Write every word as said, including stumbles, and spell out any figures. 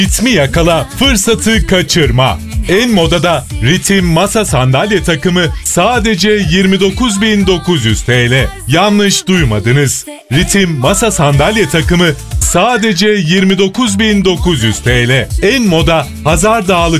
ritmi yakala, fırsatı kaçırma. En modada ritim masa sandalye takımı sadece yirmi dokuz bin dokuz yüz T L. Yanlış duymadınız. Ritim masa sandalye takımı sadece yirmi dokuz bin dokuz yüz T L. En moda Hazar Dağlı